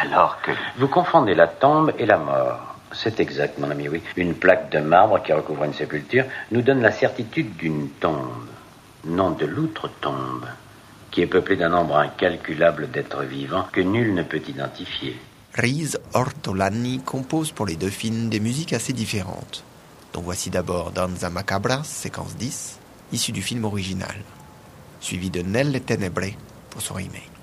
Alors que... Vous confondez la tombe et la mort. C'est exact, mon ami, oui. Une plaque de marbre qui recouvre une sépulture nous donne la certitude d'une tombe, non de l'outre-tombe, qui est peuplée d'un nombre incalculable d'êtres vivants que nul ne peut identifier. Riz Ortolani compose pour les deux films des musiques assez différentes. Donc voici d'abord Danza Macabra, séquence 10, issue du film original, suivi de Nelle Tenebre pour son remake.